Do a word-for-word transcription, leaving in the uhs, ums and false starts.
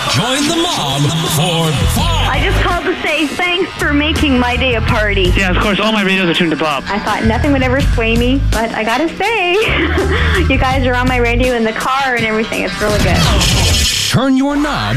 Join the mob for Bob. I just called to say thanks for making my day a party. Yeah, of course, all my radios are tuned to Bob. I thought nothing would ever sway me, but I gotta say, you guys are on my radio in the car and everything. It's really good. Turn your knob